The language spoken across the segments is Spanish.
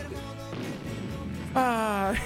Ay,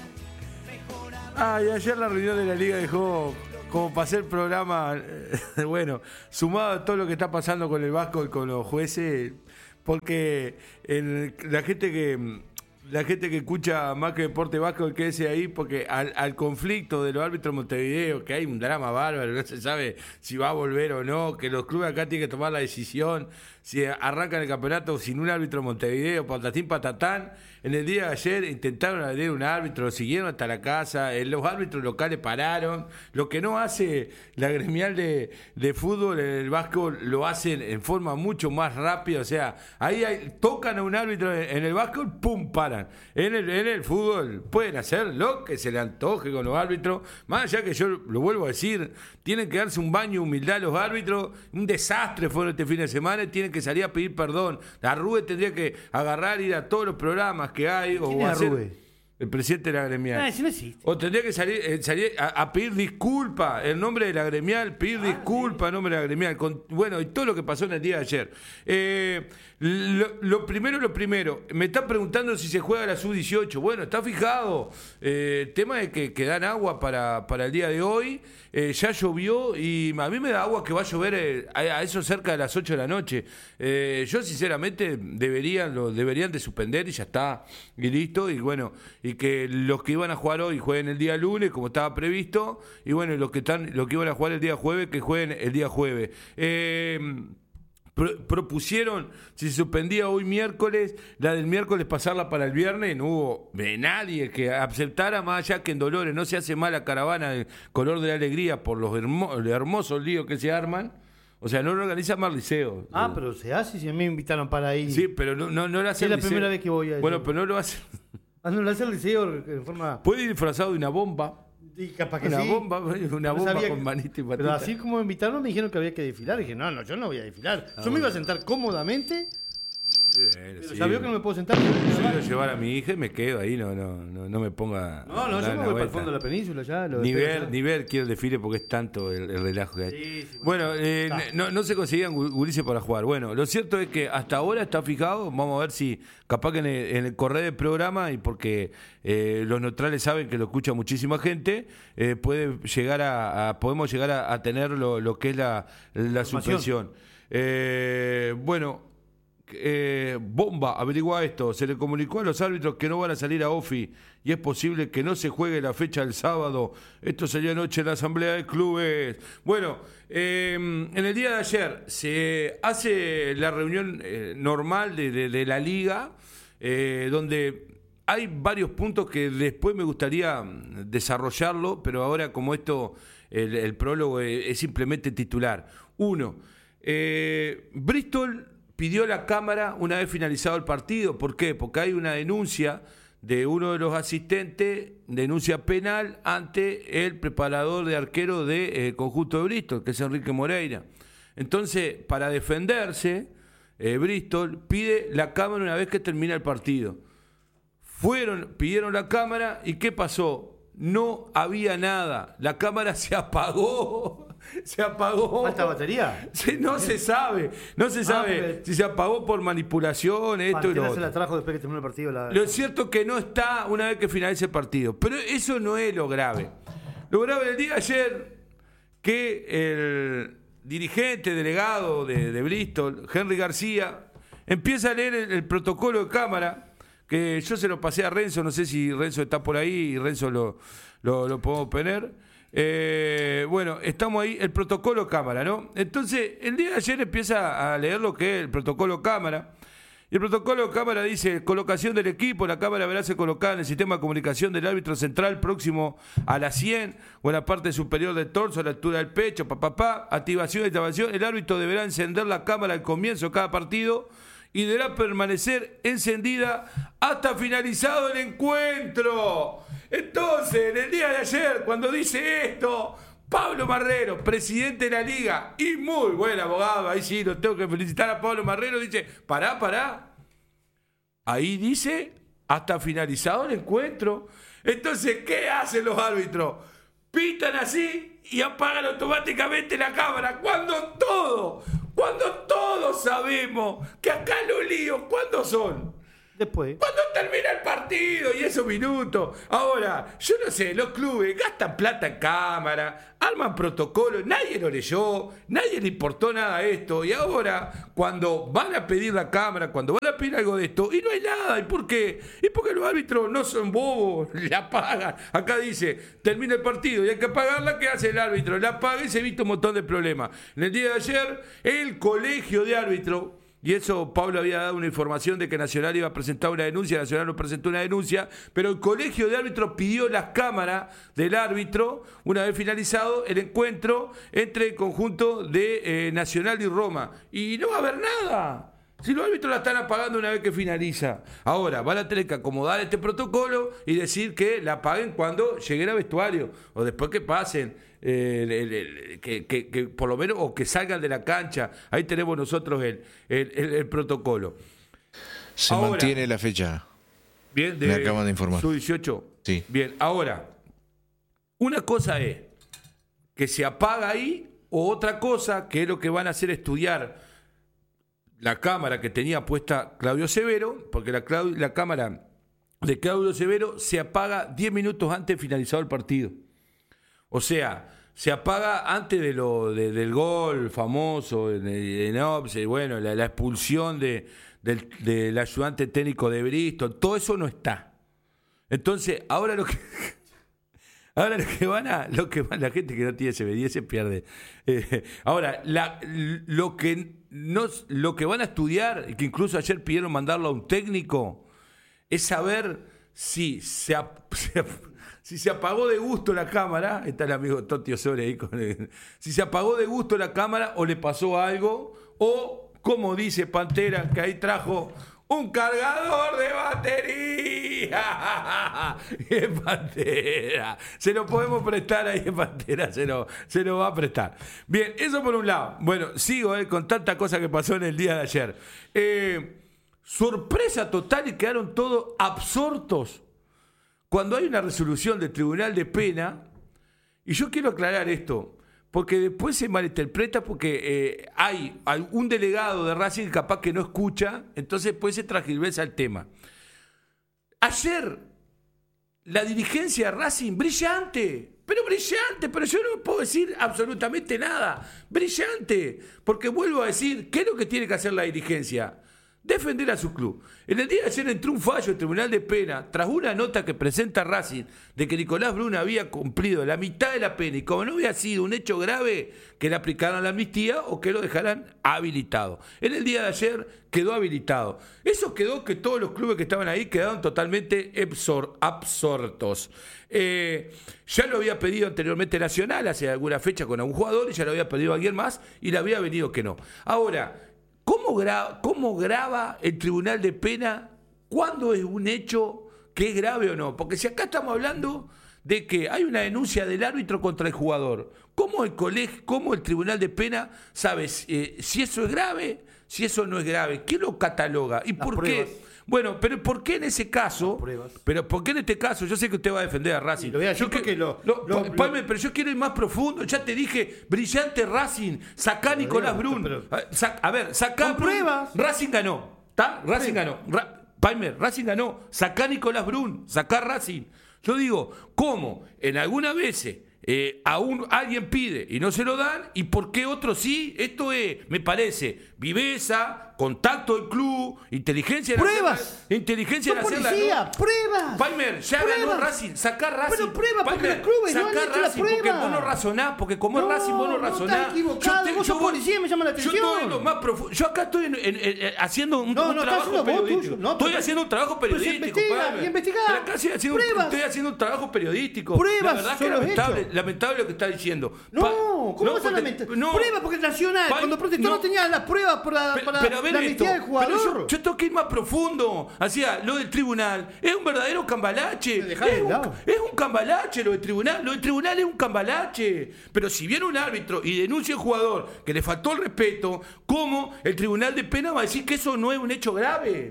ayer la reunión de la Liga dejó como para hacer programa, bueno, sumado a todo lo que está pasando con el Vasco y con los jueces, porque la gente que escucha más que Deporte Vasco, quédese ahí, porque al conflicto de los árbitros de Montevideo, que hay un drama bárbaro, no se sabe si va a volver o no, que los clubes acá tienen que tomar la decisión, si arrancan el campeonato sin un árbitro de Montevideo, patatín patatán. En el día de ayer intentaron adherir un árbitro, lo siguieron hasta la casa, los árbitros locales pararon. Lo que no hace la gremial de fútbol en el Vasco lo hacen en forma mucho más rápida. O sea, tocan a un árbitro en el Vasco, ¡pum!, paran. En el fútbol pueden hacer lo que se le antoje con los árbitros. Más allá que yo lo vuelvo a decir, tienen que darse un baño de humildad los árbitros. Un desastre fueron este fin de semana y tienen que salir a pedir perdón. La Rube tendría que agarrar, ir a todos los programas que hay. ¿Quién o es hacer Rube? el presidente de la gremial. Eso no existe. O tendría que salir a pedir disculpas en nombre de la gremial, pedir disculpas en nombre de la gremial. Bueno, y todo lo que pasó en el día de ayer. Lo primero, me están preguntando si se juega la sub-18. Bueno, está fijado. El tema es que dan agua para el día de hoy. Ya llovió y a mí me da agua que va a llover a eso cerca de las 8 de la noche. Yo sinceramente deberían de suspender y ya está, y listo. Y bueno, y que los que iban a jugar hoy jueguen el día lunes como estaba previsto, y bueno, los que iban a jugar el día jueves que jueguen el día jueves. Propusieron, si se suspendía hoy miércoles, la del miércoles pasarla para el viernes. No hubo nadie que aceptara, más allá que en Dolores no se hace mal la caravana del color de la alegría por los hermosos líos que se arman. O sea, no lo organiza más liceo. Pero se hace, si a mí me invitaron para ir. Sí, pero no lo hace es el la primera vez que voy a eso. Bueno, pero no lo hace. No lo hace el liceo en forma. Puede ir disfrazado de una bomba. Y capaz que una sí. bomba con manita y patita. Pero así como me invitaron, me dijeron que había que desfilar. Y dije, no, yo no voy a desfilar. Yo me iba a sentar cómodamente. Pero ya veo que no me puedo sentar. Yo voy a llevar a mi hija y me quedo ahí, no me ponga. No, yo me voy para el fondo de la península ya. Ni ver quiero el desfile porque es tanto el relajo que hay. Sí, bueno, no se conseguían gurises para jugar. Bueno, lo cierto es que hasta ahora está fijado. Vamos a ver si capaz que en el correo del programa, y porque los neutrales saben que lo escucha muchísima gente, podemos llegar a tener lo que es la suspensión. Bueno. Bomba, averigua esto. Se le comunicó a los árbitros que no van a salir a OFI y es posible que no se juegue la fecha del sábado. Esto sería anoche en la asamblea de clubes. Bueno, en el día de ayer se hace la reunión normal de la liga, donde hay varios puntos que después me gustaría desarrollarlo, pero ahora como esto, el prólogo es simplemente titular. Uno, Bristol pidió la cámara una vez finalizado el partido. ¿Por qué? Porque hay una denuncia de uno de los asistentes, denuncia penal ante el preparador de arquero del conjunto de Bristol, que es Enrique Moreira. Entonces, para defenderse, Bristol pide la cámara una vez que termina el partido. Pidieron la cámara y ¿qué pasó? No había nada. La cámara se apagó. ¿Falta batería? No se sabe si se apagó por manipulación, esto y lo otro. Se la trajo después que terminó el partido. Lo cierto es que no está una vez que finalice el partido. Pero eso no es lo grave. Lo grave del día de ayer, que el dirigente, delegado de Bristol, Henry García, empieza a leer el protocolo de cámara, que yo se lo pasé a Renzo, no sé si Renzo está por ahí y Renzo lo podemos poner. Bueno, estamos ahí, el protocolo cámara, ¿no? Entonces, el día de ayer empieza a leer lo que es el protocolo cámara. Y el protocolo cámara dice: colocación del equipo, la cámara verá ser colocada en el sistema de comunicación del árbitro central próximo a la 100 o en la parte superior del torso, a la altura del pecho, activación y desabación. El árbitro deberá encender la cámara al comienzo de cada partido y deberá permanecer encendida hasta finalizado el encuentro. Entonces, en el día de ayer, cuando dice esto, Pablo Marrero, presidente de la liga y muy buen abogado, ahí sí, lo tengo que felicitar a Pablo Marrero, dice, pará. Ahí dice, hasta finalizado el encuentro. Entonces, ¿qué hacen los árbitros? Pitan así y apagan automáticamente la cámara, cuando todos sabemos que acá los líos, ¿cuándo son? Después. Cuando termina el partido y esos minutos. Ahora, yo no sé, los clubes gastan plata en cámara, arman protocolos, nadie lo leyó, nadie le importó nada a esto. Y ahora, cuando van a pedir la cámara, cuando van a pedir algo de esto, y no hay nada. ¿Y por qué? Y porque los árbitros no son bobos, la pagan. Acá dice, termina el partido y hay que pagarla. ¿Qué hace el árbitro? La paga y se evita un montón de problemas. En el día de ayer, el colegio de árbitros, y eso Pablo había dado una información de que Nacional iba a presentar una denuncia, Nacional no presentó una denuncia, pero el colegio de árbitros pidió las cámaras del árbitro, una vez finalizado el encuentro entre el conjunto de Nacional y Roma. Y no va a haber nada. Si los árbitros la están apagando una vez que finaliza. Ahora, van a tener que acomodar este protocolo y decir que la apaguen cuando lleguen a vestuario o después que pasen. Que por lo menos, o que salgan de la cancha. Ahí tenemos nosotros el protocolo. Se ahora, mantiene la fecha. Bien, me acaban de informar. Sub-18. Sí. Bien, ahora, una cosa es que se apaga ahí, o otra cosa, que es lo que van a hacer estudiar la cámara que tenía puesta Claudio Severo, porque la cámara de Claudio Severo se apaga 10 minutos antes de finalizado el partido. O sea, se apaga antes del gol famoso en Ops, bueno, la expulsión del ayudante técnico de Bristol, todo eso no está. Entonces, ahora lo que la gente que no tiene CB10 se pierde. Ahora, lo que van a estudiar, que incluso ayer pidieron mandarlo a un técnico, es saber si se apagó de gusto la cámara. Está el amigo Toti Osorio ahí con él. Si se apagó de gusto la cámara o le pasó algo, o como dice Pantera, que ahí trajo un cargador de batería. En Pantera. Se lo podemos prestar ahí en Pantera, se lo va a prestar. Bien, eso por un lado. Bueno, sigo con tanta cosa que pasó en el día de ayer. Sorpresa total y quedaron todos absortos cuando hay una resolución del Tribunal de Pena, y yo quiero aclarar esto, porque después se malinterpreta porque hay algún delegado de Racing capaz que no escucha, entonces después se transgiversa el tema. Ayer, la dirigencia de Racing, brillante, pero yo no puedo decir absolutamente nada, brillante, porque vuelvo a decir, ¿qué es lo que tiene que hacer la dirigencia? Defender a su club. En el día de ayer entró un fallo del Tribunal de Pena tras una nota que presenta Racing de que Nicolás Bruna había cumplido la mitad de la pena y como no había sido un hecho grave, que le aplicaran la amnistía o que lo dejaran habilitado. En el día de ayer quedó habilitado. Eso quedó que todos los clubes que estaban ahí quedaron totalmente absortos. Ya lo había pedido anteriormente Nacional hace alguna fecha con algún jugador y ya lo había pedido a alguien más y le había venido que no. Ahora, ¿cómo graba el Tribunal de Pena cuándo es un hecho que es grave o no? Porque si acá estamos hablando de que hay una denuncia del árbitro contra el jugador, ¿cómo el Tribunal de Pena sabe si eso es grave, si eso no es grave? ¿Quién lo cataloga? ¿Y por qué? Bueno, pero ¿por qué en ese caso? Pero ¿por qué en este caso? Yo sé que usted va a defender a Racing. Pero yo quiero ir más profundo. Ya te dije, brillante Racing, sacá Nicolás Brun. Sacá Brun. Pruebas. Racing ganó. ¿Está? Racing ganó. Racing ganó. Sacá Nicolás Brun. Sacá Racing. Yo digo, ¿cómo? En algunas veces alguien pide y no se lo dan, ¿y por qué otros sí? Esto me parece, viveza, contacto del club, inteligencia. ¡Pruebas! Inteligencia de hacerla. ¡Policía! ¡Pruebas! Palmer, ya ganó Racing, sacá Racing. Pero prueba, porque los clubes no han hecho la prueba. Porque vos no razonás, porque como es Racing vos no razonás. No, estás equivocado, vos sos policía, me llama la atención. Yo acá estoy haciendo un trabajo periodístico. Estoy haciendo un trabajo periodístico, Investigá. Estoy haciendo un trabajo periodístico. Pruebas. La verdad que lamentable lo que está diciendo. ¿Cómo vas a lamentar? Prueba, porque Nacional, cuando protestó no tenía las pruebas para la amnistía del jugador. Pero yo tengo que ir más profundo. Lo del tribunal es un verdadero cambalache. Es un cambalache lo del tribunal. Lo del tribunal es un cambalache. Pero si viene un árbitro y denuncia al jugador que le faltó el respeto, ¿cómo el Tribunal de Pena va a decir que eso no es un hecho grave?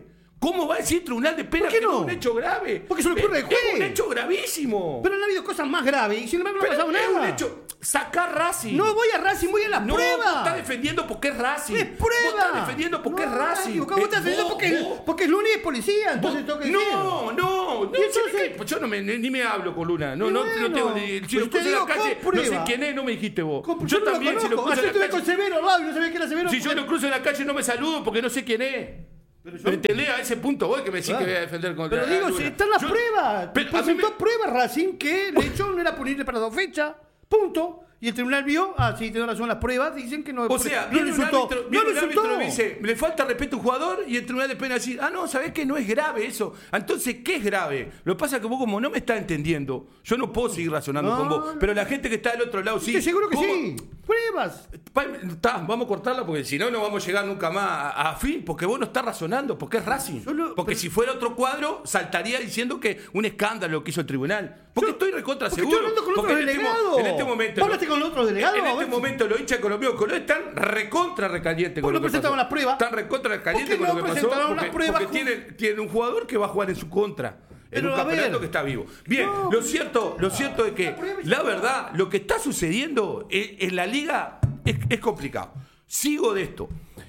¿Cómo va a decir tribunal de pena ¿Por qué que no? es un hecho grave? Porque se le ocurre al juez. Es un hecho gravísimo. Pero han habido cosas más graves y sin embargo no ha Pero pasado es nada. un hecho. Sacar Racing. No voy a Racing, voy a la No, prueba. vos estás defendiendo porque es Racing. ¡Es prueba! Vos estás defendiendo porque es Racing. Vos estás defendiendo porque es Luna y es policía, entonces tengo que decir. No, entonces? pues yo ni me hablo con Luna. No, Y no bueno, tengo ni. Si pues lo te puse en la digo, calle, con no sé prueba. quién es, no me dijiste vos. Yo Yo también, si lo cruzo Ayer en estuve la con calle. Severo al lado y no sabía que era Severo. Si yo lo cruzo en la calle, no me saludo porque no sé quién es. ¿Me entendés? A ese punto voy que me decís Claro. que voy a defender contra Pero digo, Luna. si están las Yo- pruebas. Pero a mí Presentó pruebas Racing que el hecho no era punible para 2 fechas. Punto. Y el tribunal vio, sí, tiene razón las pruebas, dicen que no. O sea, no viene lo un insultó. árbitro, No viene lo un árbitro insultó. y me dice, le falta respeto a un jugador y el tribunal de pena dice, no, ¿sabés qué? No es grave eso. Entonces, ¿qué es grave? Lo que pasa es que vos como no me estás entendiendo, yo no puedo seguir razonando No, con vos, no. pero la gente que está del otro lado sí. Estoy seguro que ¿Cómo? sí. Pruebas. Vamos a cortarla porque si no, no vamos a llegar nunca más a fin, porque vos no estás razonando, porque es Racing. Porque si fuera otro cuadro, saltaría diciendo que un escándalo lo que hizo el tribunal. Porque estoy recontra Porque seguro. estoy hablando con porque otros delegados. en este momento. ¿Vos hablaste con otros delegados? En A este ver si- momento los hinchas colombianos están recontra recalientes ¿Por con qué lo no que presentaron pasó. las pruebas? Están recontra recalientes ¿Por con qué lo que no pasó. presentaron las pruebas? Porque tienen un jugador que va a jugar en su contra. En Pero, un a ver. campeonato que está vivo. Bien, No, lo cierto es que prueba y la ya verdad, lo que está sucediendo en la liga es complicado. Sigo de esto.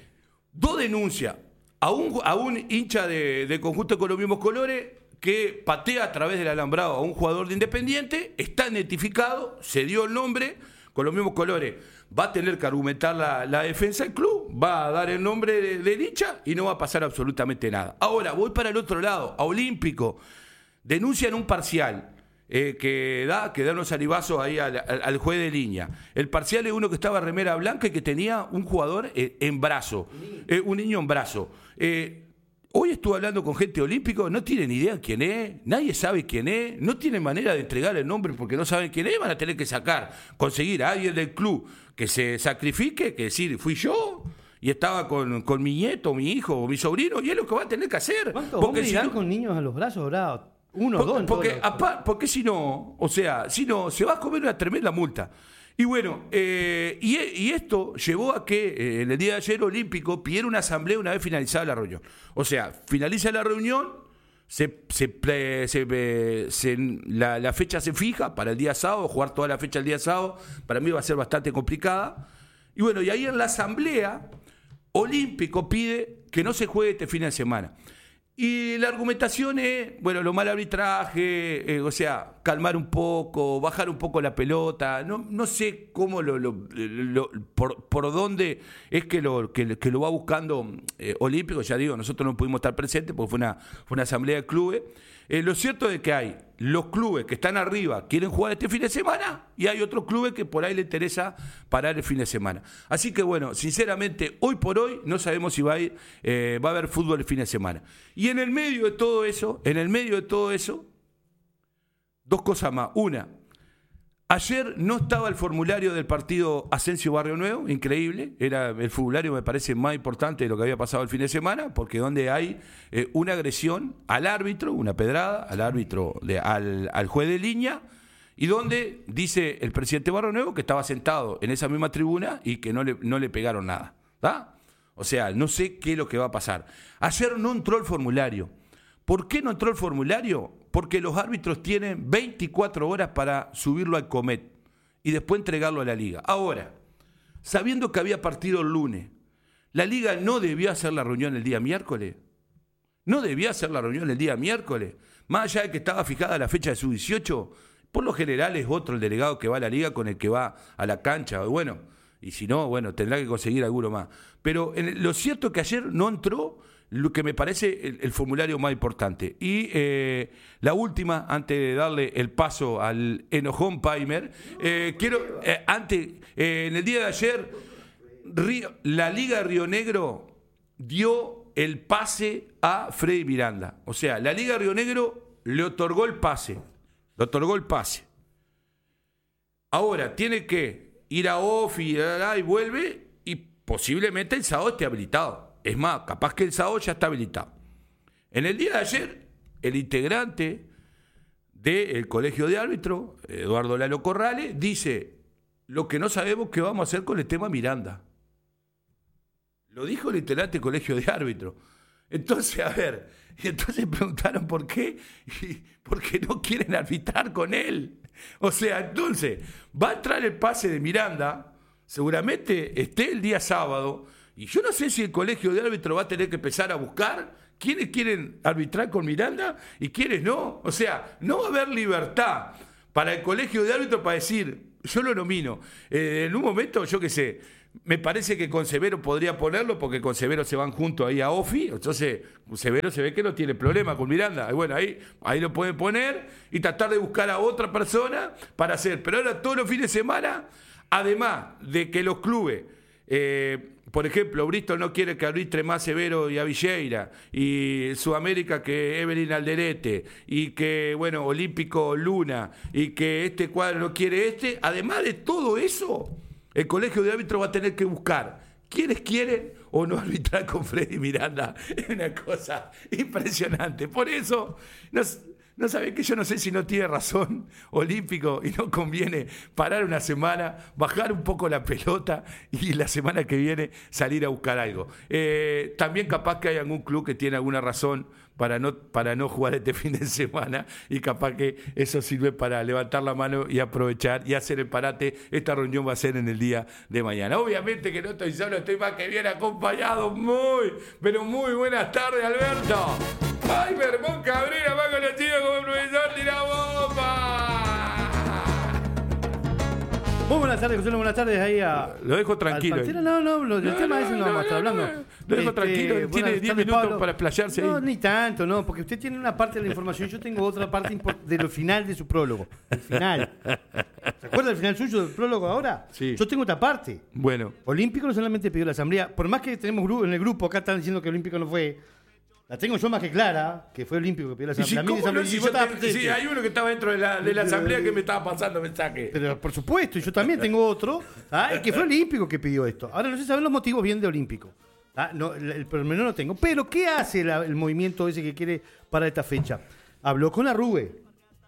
2 denuncias a un hincha de Conjunto con los mismos colores que patea a través del alambrado a un jugador de Independiente, está identificado, se dio el nombre, con los mismos colores. Va a tener que argumentar la defensa del club, va a dar el nombre del hincha y no va a pasar absolutamente nada. Ahora, voy para el otro lado, a Olímpico. Denuncian un parcial que da unos salivazos ahí al juez de línea. El parcial es uno que estaba remera blanca y que tenía un jugador en brazo, un niño en brazo. Hoy estuve hablando con gente olímpico, no tienen idea quién es, nadie sabe quién es, no tienen manera de entregar el nombre porque no saben quién es, van a tener que conseguir a alguien del club que se sacrifique, que decir, fui yo y estaba con mi nieto, mi hijo o mi sobrino, y es lo que va a tener que hacer. ¿Cuántos Porque hombres si irán no- con niños a los brazos dorados? Uno, dos. en porque, todos los- porque si no, se va a comer una tremenda multa. Y bueno, y esto llevó a que en el día de ayer Olímpico pidiera una asamblea una vez finalizada la reunión. O sea, finaliza la reunión, la fecha se fija para el día sábado, jugar toda la fecha el día sábado, para mí va a ser bastante complicada. Y bueno, y ahí en la asamblea, Olímpico pide que no se juegue este fin de semana. Y la argumentación es, bueno, lo mal arbitraje, o sea, calmar un poco, bajar un poco la pelota, no sé cómo por dónde es que lo va buscando Olímpico, ya digo, nosotros no pudimos estar presentes porque fue una asamblea de clubes. Lo cierto es que hay los clubes que están arriba, quieren jugar este fin de semana, y hay otros clubes que por ahí les interesa parar el fin de semana. Así que bueno, sinceramente, hoy por hoy no sabemos si va a haber fútbol el fin de semana. Y en el medio de todo eso, 2 cosas más. Una, ayer no estaba el formulario del partido Asensio Barrio Nuevo, increíble, era el formulario me parece más importante de lo que había pasado el fin de semana, porque donde hay una agresión al árbitro, una pedrada al árbitro, al juez de línea, y donde dice el presidente Barrio Nuevo que estaba sentado en esa misma tribuna y que no le pegaron nada, ¿está? O sea, no sé qué es lo que va a pasar. Ayer no entró el formulario. ¿Por qué no entró el formulario? Porque los árbitros tienen 24 horas para subirlo al Comet y después entregarlo a la Liga. Ahora, sabiendo que había partido el lunes, ¿la Liga no debió hacer la reunión el día miércoles? ¿No debía hacer la reunión el día miércoles? Más allá de que estaba fijada la fecha de su 18, por lo general es otro el delegado que va a la Liga con el que va a la cancha. Bueno, y si no, bueno, tendrá que conseguir alguno más. Pero lo cierto es que ayer no entró lo que me parece el formulario más importante. Y la última, antes de darle el paso al enojón Paimer, en el día de ayer, la Liga de Río Negro dio el pase a Freddy Miranda. O sea, la Liga de Río Negro le otorgó el pase. Ahora, tiene que ir a off y vuelve, y posiblemente el sábado esté habilitado. Es más, capaz que el sábado ya está habilitado. En el día de ayer, el integrante del Colegio de Árbitros, Eduardo Lalo Corrales, dice, lo que no sabemos qué vamos a hacer con el tema Miranda. Lo dijo el integrante del Colegio de Árbitros. Entonces, a ver, y entonces preguntaron por qué, y porque no quieren arbitrar con él. O sea, entonces, va a entrar el pase de Miranda, seguramente esté el día sábado, y yo no sé si el colegio de árbitros va a tener que empezar a buscar quiénes quieren arbitrar con Miranda y quiénes no. O sea, no va a haber libertad para el colegio de árbitros para decir, yo lo nomino. En un momento, yo qué sé, me parece que con Severo podría ponerlo, porque con Severo se van juntos ahí a Ofi, entonces Severo se ve que no tiene problema con Miranda. Y bueno, ahí lo pueden poner y tratar de buscar a otra persona para hacer. Pero ahora todos los fines de semana, además de que los clubes, por ejemplo, Bristol no quiere que arbitre más Severo y a Villeira, y Sudamérica que Evelyn Alderete, y que, bueno, Olímpico Luna, y que este cuadro no quiere además de todo eso, el colegio de árbitros va a tener que buscar quiénes quieren o no arbitrar con Freddy Miranda. Es una cosa impresionante. Por eso, no saben que yo no sé si no tiene razón Olímpico y no conviene parar una semana, bajar un poco la pelota y la semana que viene salir a buscar algo. También capaz que hay algún club que tiene alguna razón para no jugar este fin de semana, y capaz que eso sirve para levantar la mano y aprovechar y hacer el parate. Esta reunión va a ser en el día de mañana. Obviamente que no estoy solo, estoy más que bien acompañado. Pero muy buenas tardes, Alberto. ¡Ay, Bermón Cabrera, va con los chicos como el profesor Tira Bomba! Muy buenas tardes, José, buenas tardes ahí a... Lo dejo tranquilo. No, el tema ese no vamos a estar hablando. Lo dejo tranquilo, tiene 10 minutos Pablo. para explayarse ahí. No, ni tanto, no, porque usted tiene una parte de la información, yo tengo otra parte de lo final de su prólogo. El final. ¿Se acuerda del final suyo del prólogo ahora? Sí. Yo tengo otra parte. Bueno. Olímpico no solamente pidió la asamblea, por más que tenemos en el grupo, acá están diciendo que Olímpico no fue, la tengo yo más que clara, que fue Olímpico que pidió la asamblea. Sí, hay uno que estaba dentro de la asamblea que me estaba pasando mensaje. Pero por supuesto, y yo también tengo otro, que fue Olímpico que pidió esto. Ahora no se saben los motivos bien de Olímpico. No, el pormenor no tengo. Pero, ¿qué hace el movimiento ese que quiere para esta fecha? Habló con Arrue.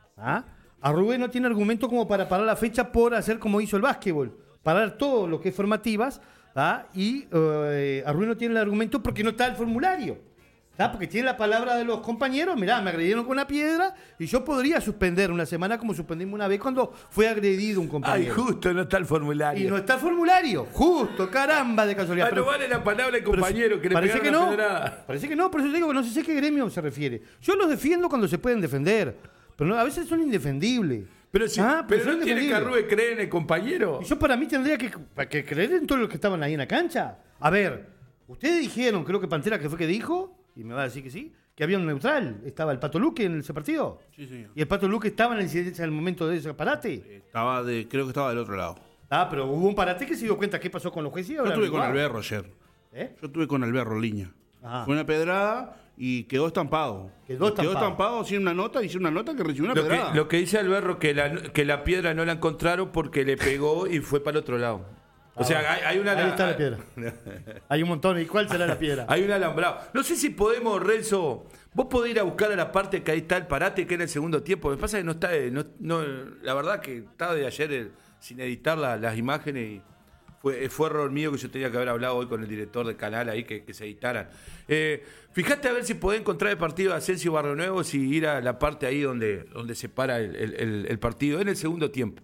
Arrue no tiene argumento como para parar la fecha por hacer como hizo el básquetbol. Parar todo lo que es formativas. Y Arrue no tiene el argumento porque no está el formulario. Porque tiene la palabra de los compañeros. Mirá, me agredieron con una piedra y yo podría suspender una semana como suspendimos una vez cuando fue agredido un compañero. Ay, justo no está el formulario. Y no está el formulario. Justo, caramba, de casualidad. No vale la palabra del compañero que le parece que pegaron no. la pedrada. Parece que no, por eso digo que no sé qué gremio se refiere. Yo los defiendo cuando se pueden defender, pero a veces son indefendibles. Pero no tiene que Arrue creer en el compañero. Y yo para mí tendría que creer en todos los que estaban ahí en la cancha. A ver, ustedes dijeron, creo que Pantera que fue que dijo, y me va a decir que sí, que había un neutral. Estaba el Pato Luque en ese partido. Sí, señor. Y el Pato Luque estaba en la incidencia en el momento de ese parate. Creo que estaba del otro lado. Pero hubo un parate que se dio cuenta qué pasó con los jueces. Yo estuve con Alberro ayer. Yo estuve con Alberro Liña. Ajá. Fue una pedrada y quedó estampado. Quedó estampado sin una nota, hice una nota que recibió una pedrada. Lo que dice Alberro, que la piedra no la encontraron porque le pegó y fue para el otro lado. O sea, hay una... Ahí está la piedra. Hay un montón. ¿Y cuál será la piedra? Hay un alambrado. No sé si podemos, Renzo, vos podés ir a buscar a la parte que ahí está el parate, que era el segundo tiempo. Me pasa que no está... la verdad que estaba de ayer sin editar las imágenes y fue error mío que yo tenía que haber hablado hoy con el director del canal ahí, que se editaran. Fíjate a ver si podés encontrar el partido de Asensio Barrio Nuevo, si ir a la parte ahí donde se para el partido, en el segundo tiempo.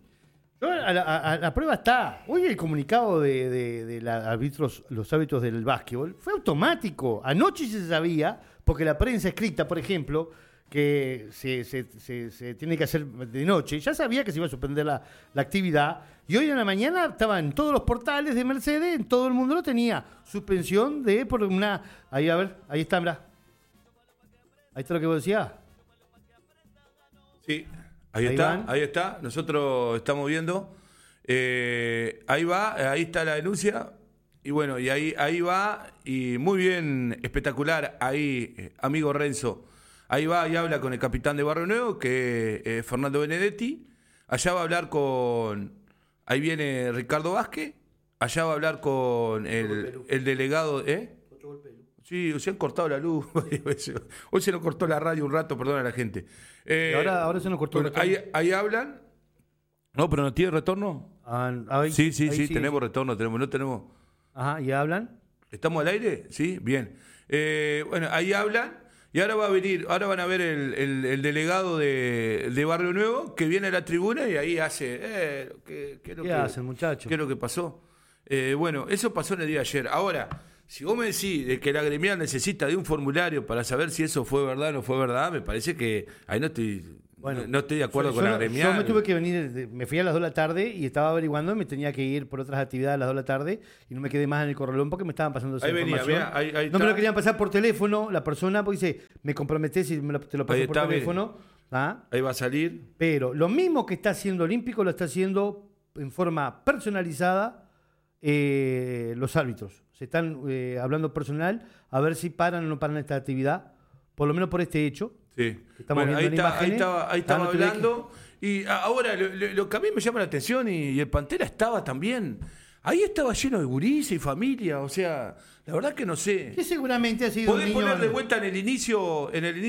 La prueba está. Hoy el comunicado de los árbitros del básquetbol fue automático. Anoche se sabía, porque la prensa escrita, por ejemplo, que se tiene que hacer de noche, ya sabía que se iba a suspender la actividad. Y hoy en la mañana estaba en todos los portales de Mercedes, en todo el mundo lo tenía. Suspensión por una... Ahí, a ver, ahí está, mirá. Ahí está lo que vos decías. Sí. Ahí está, nosotros estamos viendo, ahí está la denuncia, y bueno, y ahí va, y muy bien, espectacular, ahí, amigo Renzo, ahí va y habla con el capitán de Barrio Nuevo, que es Fernando Benedetti, allá va a hablar ahí viene Ricardo Vázquez, allá va a hablar con el delegado, Sí, se han cortado la luz. Hoy se nos cortó la radio un rato, perdón a la gente. Ahora se nos cortó bueno, ahí hablan. No, pero ¿no tiene retorno? Sí, tenemos retorno, no tenemos. Ajá, ¿y hablan? ¿Estamos al aire? Sí, bien. Bueno, ahí hablan. Y ahora van a ver el delegado de Barrio Nuevo que viene a la tribuna y ahí hace. ¿Qué hacen, muchachos? ¿Qué es lo que pasó? Bueno, eso pasó en el día de ayer. Ahora, si vos me decís de que la gremial necesita de un formulario para saber si eso fue verdad o no fue verdad, me parece que ahí no estoy de acuerdo con la gremial. Yo me tuve que venir, me fui a las 2 de la tarde y estaba averiguando y me tenía que ir por otras actividades a las 2 de la tarde y no me quedé más en el corralón porque me estaban pasando esa información. Ahí no me lo querían pasar por teléfono la persona porque dice, me comprometés si te lo paso por teléfono. Ahí va a salir. Pero lo mismo que está haciendo Olímpico lo está haciendo en forma personalizada los árbitros. Se están hablando personal a ver si paran o no paran esta actividad, por lo menos por este hecho. Sí. Bueno, ahí estaba hablando. Y ahora, lo que a mí me llama la atención, y el Pantera estaba también. Ahí estaba lleno de gurises y familia. O sea, la verdad que no sé. Que seguramente ha sido. ¿Podés poner de vuelta en el inicio,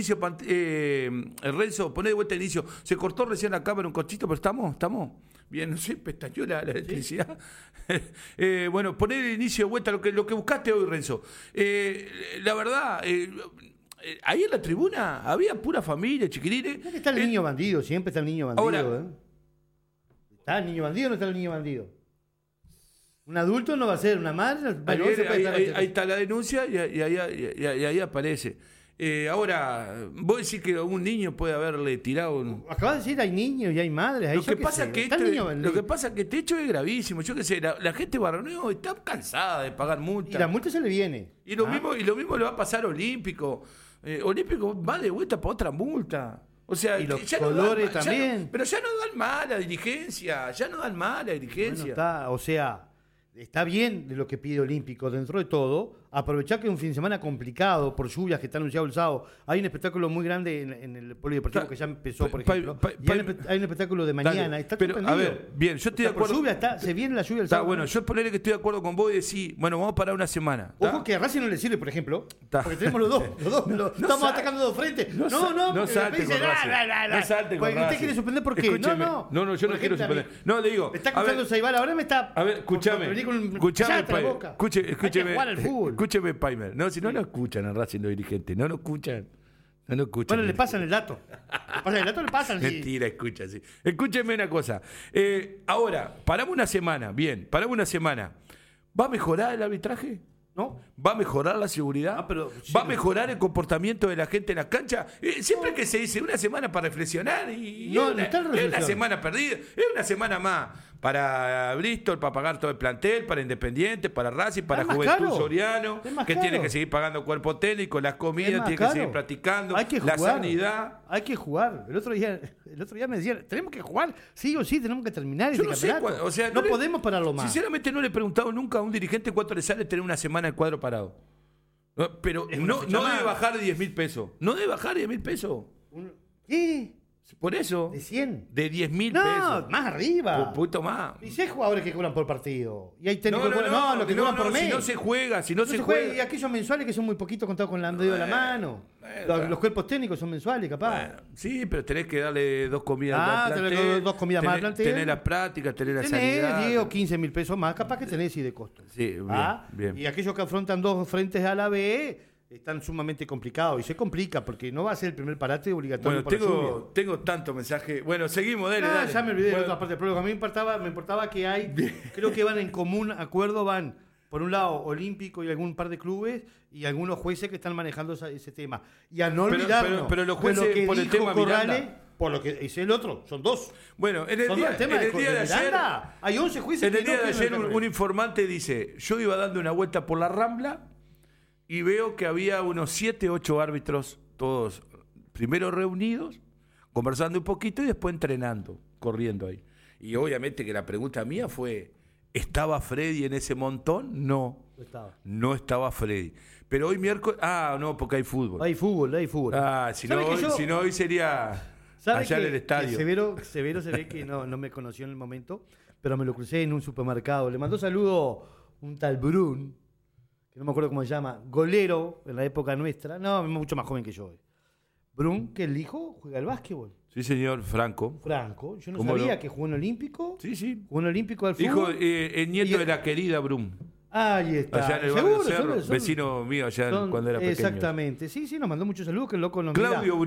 Renzo? Poné de vuelta el inicio. Se cortó recién la cámara un cochito, pero estamos. Bien, no sé, pestañó la electricidad. ¿Sí? Bueno, poner el inicio de vuelta, lo que buscaste hoy, Renzo. La verdad. Ahí en la tribuna había pura familia, chiquilines. Está el niño bandido, siempre está el niño bandido. Ahora, ¿está el niño bandido o no está el niño bandido? Un adulto no va a ser una madre. Ahí está la denuncia y ahí aparece. Ahora, vos decís que un niño puede haberle tirado Acabas de decir, hay niños y hay madres. Lo que pasa es que este hecho es gravísimo. Yo qué sé, la gente de Barrio Nuevo está cansada de pagar multas. Y la multa se le viene. Y lo mismo le va a pasar a Olímpico. Olímpico va de vuelta para otra multa. O sea, y los colores también. Pero ya no dan más la dirigencia. Bueno, o sea, está bien de lo que pide Olímpico dentro de todo. Aprovechar que es un fin de semana complicado por lluvias que está anunciado el sábado. Hay un espectáculo muy grande en el polideportivo que ya empezó, por ejemplo. Hay un espectáculo de mañana. Está pero, a ver, bien, yo estoy de acuerdo. Se viene la lluvia el sábado. Bueno, yo ponerle que estoy de acuerdo con vos y decir, bueno, vamos a parar una semana. Ojo que a Racing no le sirve, por ejemplo, porque tenemos los dos. Estamos atacando de dos frentes. No salte con Racing. No salte con Racing. ¿Usted quiere suspender por qué? No, yo no quiero suspender. No, le digo. Me está escuchando Saibal, ahora me está. A ver, escúchame, escúcheme, Paimer. No, si no lo escuchan a Racing los dirigentes, no lo escuchan. Bueno, le pasan el dato. Le pasan. Mentira, escucha, sí. Escúchenme una cosa. Ahora, paramos una semana. ¿Va a mejorar el arbitraje? ¿No? ¿Va a mejorar la seguridad? ¿Va a mejorar el comportamiento de la gente en la cancha? Siempre que se dice una semana para reflexionar es una semana perdida, es una semana más para Bristol, para pagar todo el plantel, para Independiente, para Racing, para Juventud Soriano, que tiene que seguir pagando cuerpo técnico, las comidas, tiene que seguir practicando, la sanidad. Hay que jugar. El otro día me decían, tenemos que jugar, sí o sí, tenemos que terminar este campeonato. No podemos pararlo más. Sinceramente no le he preguntado nunca a un dirigente cuánto le sale tener una semana el cuadro parado. Pero no debe bajar de 10.000 pesos. No debe bajar de 10.000 pesos. ¿Qué? Por eso. ¿De 100? De 10.000 pesos. No, más arriba. Un poquito más. Y si hay jugadores que cobran por partido. Y hay técnicos que cobran por mes. Si no se juega, si no se juega. Y aquellos mensuales que son muy poquitos contados con el dedo de la mano. Los cuerpos técnicos son mensuales, capaz. Bueno, sí, pero tenés que darle 2 comidas más. Tenés 2 comidas más al plantel. Tenés las prácticas, tenés la sanidad. Tenés 10 o 15.000 pesos más, capaz que tenés y de costo. Sí, bien. Y aquellos que afrontan 2 frentes a la vez están sumamente complicados y se complica porque no va a ser el primer parate obligatorio. Bueno, tengo tanto mensaje. Bueno, seguimos, dale. Ya me olvidé de la otra parte del programa. A mí me importaba que creo que van en común acuerdo, van por un lado Olímpico y algún par de clubes y algunos jueces que están manejando ese tema. Y a no olvidarnos, pero los jueces que por el tema Corrales, por lo que dice el otro, son 2. Bueno, en el día de ayer hay 11 jueces. En el día de ayer un informante dice, yo iba dando una vuelta por la Rambla y veo que había unos 7, 8 árbitros, todos primero reunidos, conversando un poquito y después entrenando, corriendo ahí. Y obviamente que la pregunta mía fue, ¿estaba Freddy en ese montón? No estaba Freddy. Pero hoy miércoles... no, porque hay fútbol. Hay fútbol. Si no, hoy sería allá en el estadio. Severo se ve que no me conoció en el momento, pero me lo crucé en un supermercado. Le mandó saludo un tal Brun, que no me acuerdo cómo se llama, golero en la época nuestra, mucho más joven que yo. Brun, que el hijo juega al básquetbol. Sí, señor, Franco. Yo no sabía que jugó en Olímpico. Sí. Jugó en Olímpico al fútbol. Hijo, el nieto de la querida Brun. Ahí está. Allá en el barrio Cerro, vecino mío allá cuando era pequeño. Exactamente. Sí, nos mandó muchos saludos, que el loco nos mira. Claudio